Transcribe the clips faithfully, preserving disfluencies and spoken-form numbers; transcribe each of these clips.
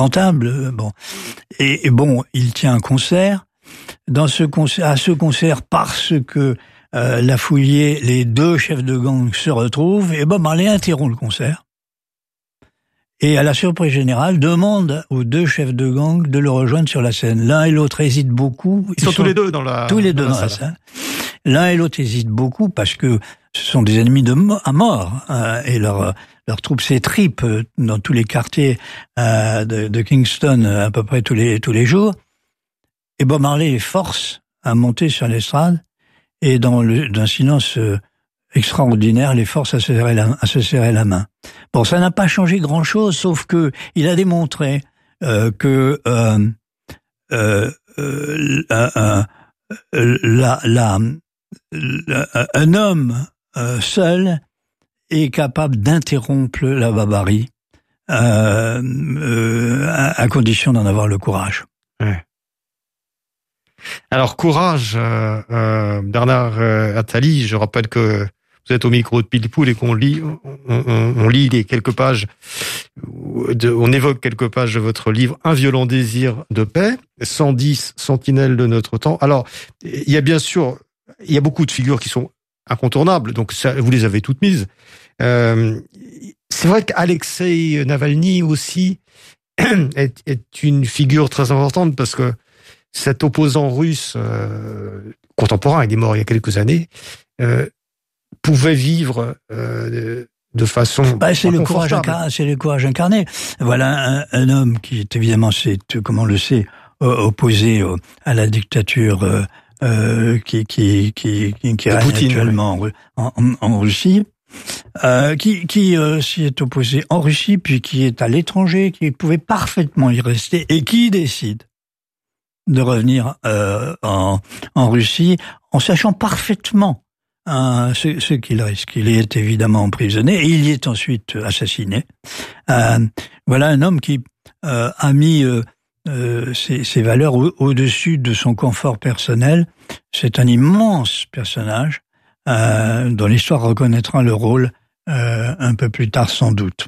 rentable. Bon, et, et bon, il tient un concert. Dans ce concert, à ce concert, parce que euh, la Fouillée, les deux chefs de gang se retrouvent, et Bob Marley interrompt le concert. Et à la surprise générale, demande aux deux chefs de gang de le rejoindre sur la scène. L'un et l'autre hésitent beaucoup. Ils, ils sont, sont tous les deux dans la tous les deux dans, dans la salle. L'un et l'autre hésitent beaucoup parce que ce sont des ennemis de mo- à mort euh, et leur leur troupe s'étripe dans tous les quartiers euh, de, de Kingston à peu près tous les tous les jours. Et Bob Marley les force à monter sur l'estrade et dans le d'un silence euh, extraordinaire, les force à se serrer la, à se serrer la main. Bon, ça n'a pas changé grand-chose, sauf que il a démontré euh, que euh, euh, euh, euh, la, la, la, un homme euh, seul est capable d'interrompre la barbarie euh, euh, à, à condition d'en avoir le courage. Ouais. Alors, courage, euh, euh, Bernard euh, Attali, je rappelle que vous êtes au micro de Pilpoul et qu'on lit, on, on, on lit les quelques pages, de, on évoque quelques pages de votre livre « Un violent désir de paix », cent dix sentinelles de notre temps. Alors, il y a bien sûr, il y a beaucoup de figures qui sont incontournables, donc ça, vous les avez toutes mises. Euh, c'est vrai qu'Alexeï Navalny aussi est, est une figure très importante parce que cet opposant russe euh, contemporain, il est mort il y a quelques années, euh, pouvait vivre euh, de façon bah, c'est le courage incarné, c'est le courage incarné. Voilà un, un homme qui est évidemment, c'est comme on le sait, opposé à la dictature euh, euh, qui qui qui qui, qui règne Poutine, actuellement oui. en, en, en Russie, euh, qui qui euh, s'y est opposé en Russie, puis qui est à l'étranger, qui pouvait parfaitement y rester et qui décide de revenir euh, en en Russie en sachant parfaitement Euh, ce, ce qu'il risque. Il est évidemment emprisonné et il y est ensuite assassiné. Euh, voilà un homme qui euh, a mis euh, euh, ses, ses valeurs au, au-dessus de son confort personnel. C'est un immense personnage euh, dont l'histoire reconnaîtra le rôle euh, un peu plus tard sans doute.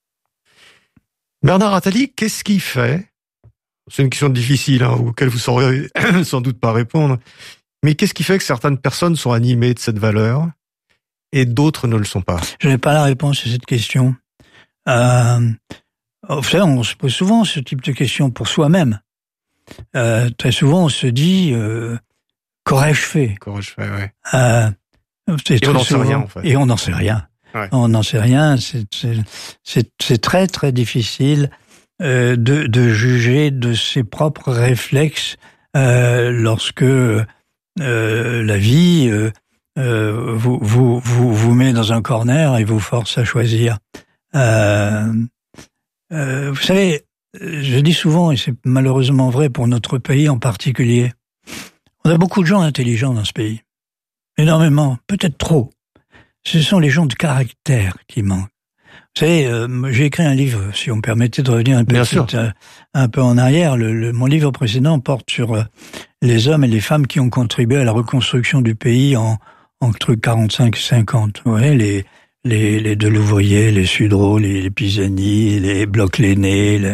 Bernard Attali, qu'est-ce qui fait, c'est une question difficile hein, auquel vous ne saurez sans doute pas répondre, mais qu'est-ce qui fait que certaines personnes sont animées de cette valeur et d'autres ne le sont pas? Je n'ai pas la réponse à cette question. Euh, vous savez, on se pose souvent ce type de questions pour soi-même. Euh, très souvent, on se dit euh, qu'aurais-je fait? Qu'aurais-je fait, ouais. Euh, et on n'en sait rien, en fait. Et on n'en sait rien. Ouais. On n'en sait rien. C'est, c'est, c'est, c'est très très difficile euh, de, de juger de ses propres réflexes euh, lorsque Euh, la vie euh, euh, vous, vous, vous, vous met dans un corner et vous force à choisir. Euh, euh, vous savez, je dis souvent, et c'est malheureusement vrai pour notre pays en particulier, on a beaucoup de gens intelligents dans ce pays. Énormément, peut-être trop. Ce sont les gens de caractère qui manquent. Vous savez, euh, j'ai écrit un livre, si on me permettait de revenir un peu, euh, un peu en arrière. Le, le, mon livre précédent porte sur euh, les hommes et les femmes qui ont contribué à la reconstruction du pays en entre quarante-cinq et cinquante. Vous voyez, les les les Delouvrier, les Sudreau, les, les Pisani, les Bloch-Léné, les,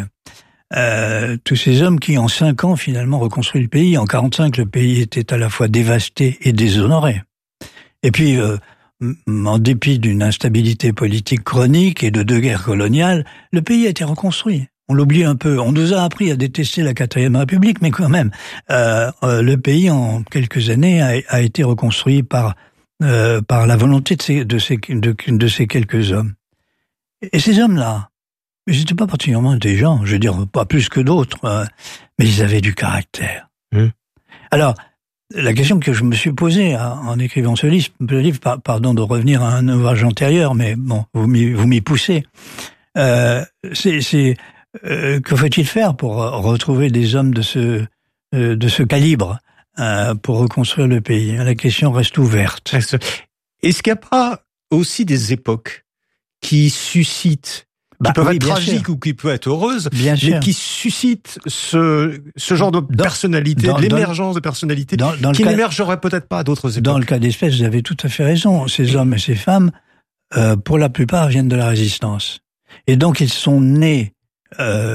euh, tous ces hommes qui en cinq ans finalement reconstruisent le pays. En quarante-cinq, le pays était à la fois dévasté et déshonoré. Et puis euh, en dépit d'une instabilité politique chronique et de deux guerres coloniales, le pays a été reconstruit. On l'oublie un peu. On nous a appris à détester la quatrième République, mais quand même, euh, euh, le pays en quelques années a, a été reconstruit par euh, par la volonté de ces de ces de, de ces quelques hommes. Et ces hommes-là, ils n'étaient pas particulièrement intelligents. Je veux dire, pas plus que d'autres, euh, mais ils avaient du caractère. Mmh. Alors. La question que je me suis posée en écrivant ce livre, ce livre, pardon de revenir à un ouvrage antérieur, mais bon, vous m'y, vous m'y poussez, euh, c'est, c'est euh, que faut-il faire pour retrouver des hommes de ce, euh, de ce calibre euh, pour reconstruire le pays? La question reste ouverte. Est-ce qu'il n'y a pas aussi des époques qui suscitent Bah, qui peuvent oui, être tragiques ou qui peuvent être heureuses, bien mais sûr. qui suscitent ce, ce genre de dans, personnalité, dans, l'émergence dans, de personnalités dans, dans qui cas, n'émergerait peut-être pas à d'autres époques. Dans le cas d'espèce, vous avez tout à fait raison. Ces hommes et ces femmes, euh, pour la plupart, viennent de la résistance. Et donc, ils sont nés euh,